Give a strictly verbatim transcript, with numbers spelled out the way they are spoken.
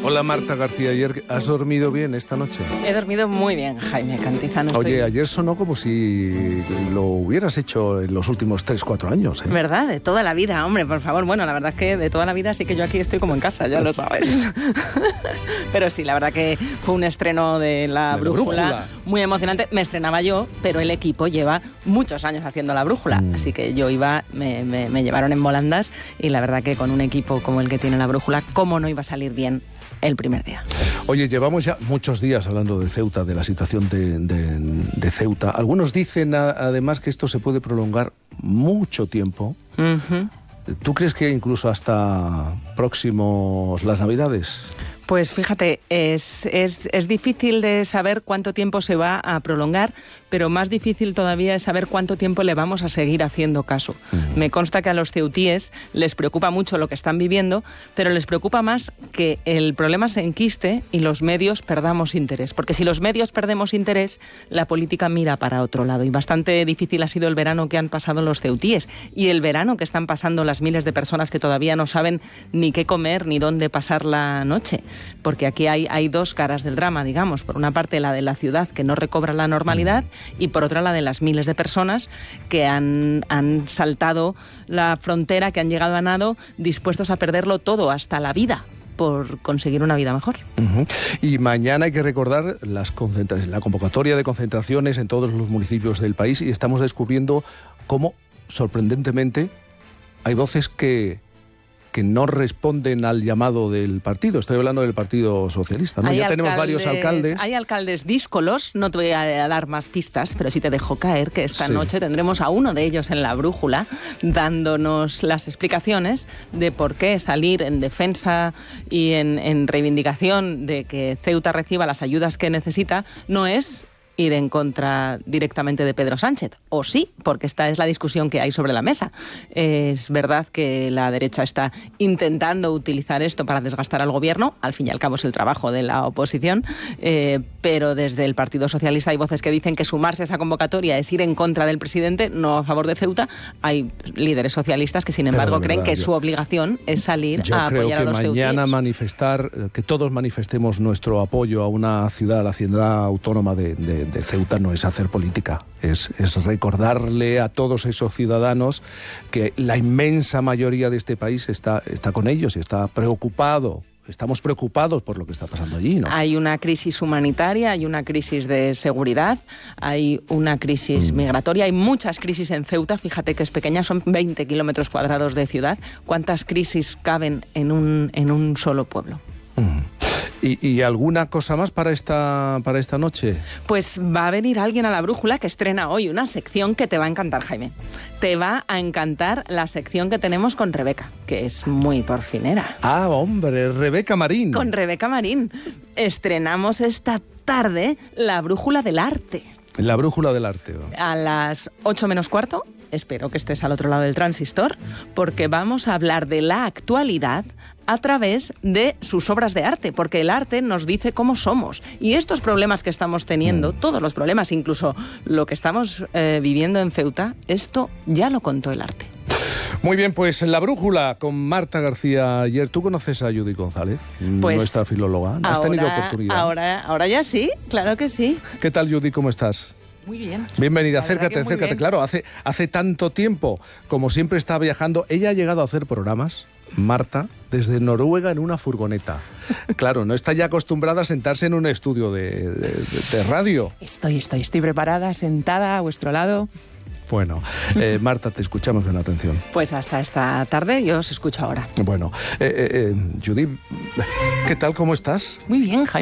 Hola Marta García Ayer, ¿has dormido bien esta noche? He dormido muy bien, Jaime Cantizano. Oye, estoy... ayer sonó como si lo hubieras hecho en los últimos tres, cuatro años, ¿eh? ¿Verdad? De toda la vida, hombre, por favor. Bueno, la verdad es que de toda la vida sí que yo aquí estoy como en casa, ya lo sabes. Pero sí, la verdad que fue un estreno de La, de brújula, la Brújula muy emocionante. Me estrenaba yo, pero el equipo lleva muchos años haciendo La Brújula. Mm. Así que yo iba, me, me, me llevaron en volandas y la verdad que con un equipo como el que tiene La Brújula, ¿cómo no iba a salir bien el primer día? Oye, llevamos ya muchos días hablando de Ceuta, de la situación de, de, de Ceuta. Algunos dicen a, además que esto se puede prolongar mucho tiempo. Uh-huh. ¿Tú crees que incluso hasta próximos las Navidades? Pues fíjate, es, es, es difícil de saber cuánto tiempo se va a prolongar, pero más difícil todavía es saber cuánto tiempo le vamos a seguir haciendo caso. Uh-huh. Me consta que a los ceutíes les preocupa mucho lo que están viviendo, pero les preocupa más que el problema se enquiste y los medios perdamos interés. Porque si los medios perdemos interés, la política mira para otro lado. Y bastante difícil ha sido el verano que han pasado los ceutíes y el verano que están pasando las miles de personas que todavía no saben ni qué comer ni dónde pasar la noche. Porque aquí hay, hay dos caras del drama, digamos. Por una parte, la de la ciudad, que no recobra la normalidad, y por otra, la de las miles de personas que han, han saltado la frontera, que han llegado a nado, dispuestos a perderlo todo, hasta la vida, por conseguir una vida mejor. Uh-huh. Y mañana hay que recordar las concentra- la convocatoria de concentraciones en todos los municipios del país, y estamos descubriendo cómo, sorprendentemente, hay voces que... que no responden al llamado del partido. Estoy hablando del Partido Socialista, ¿no? Ya tenemos varios alcaldes. Hay alcaldes díscolos, no te voy a dar más pistas, pero sí te dejo caer que esta sí. noche tendremos a uno de ellos en La Brújula dándonos las explicaciones de por qué salir en defensa y en, en reivindicación de que Ceuta reciba las ayudas que necesita no es ir en contra directamente de Pedro Sánchez, o sí, porque esta es la discusión que hay sobre la mesa. Es verdad que la derecha está intentando utilizar esto para desgastar al gobierno, al fin y al cabo es el trabajo de la oposición, eh, pero desde el Partido Socialista hay voces que dicen que sumarse a esa convocatoria es ir en contra del presidente, no a favor de Ceuta. Hay líderes socialistas que sin embargo verdad, creen que yo, su obligación es salir a apoyar a los ceutíes. Yo creo que mañana manifestar, que todos manifestemos nuestro apoyo a una ciudad, a la ciudad autónoma de, de de Ceuta, no es hacer política, es, es recordarle a todos esos ciudadanos que la inmensa mayoría de este país está, está con ellos y está preocupado. Estamos preocupados por lo que está pasando allí, ¿no? Hay una crisis humanitaria, hay una crisis de seguridad, hay una crisis mm. migratoria, hay muchas crisis en Ceuta. Fíjate que es pequeña, son veinte kilómetros cuadrados de ciudad. ¿Cuántas crisis caben en un, en un solo pueblo? Mm. ¿Y, ¿Y alguna cosa más para esta, para esta noche? Pues va a venir alguien a La Brújula que estrena hoy una sección que te va a encantar, Jaime. Te va a encantar la sección que tenemos con Rebeca, que es muy porfinera. Ah, hombre, Rebeca Marín. Con Rebeca Marín. Estrenamos esta tarde La Brújula del Arte. La Brújula del Arte. A las ocho menos cuarto. Espero que estés al otro lado del transistor, porque vamos a hablar de la actualidad a través de sus obras de arte, porque el arte nos dice cómo somos. Y estos problemas que estamos teniendo, todos los problemas, incluso lo que estamos eh, viviendo en Ceuta, esto ya lo contó el arte. Muy bien, pues en La Brújula con Marta García Ayer. ¿Tú conoces a Judy González, pues nuestra filóloga? ¿Has ahora, tenido oportunidad? Ahora, ahora ya sí, claro que sí. ¿Qué tal, Judy? ¿Cómo estás? Muy bien. Bienvenida, acércate, acércate. Bien. Claro, hace, hace tanto tiempo, como siempre está viajando, ella ha llegado a hacer programas, Marta, desde Noruega en una furgoneta. Claro, no está ya acostumbrada a sentarse en un estudio de, de, de radio. Estoy, estoy, estoy preparada, sentada a vuestro lado. Bueno, eh, Marta, te escuchamos con atención. Pues hasta esta tarde, yo os escucho ahora. Bueno, eh, eh, Judy, ¿qué tal? ¿Cómo estás? Muy bien, Jaime.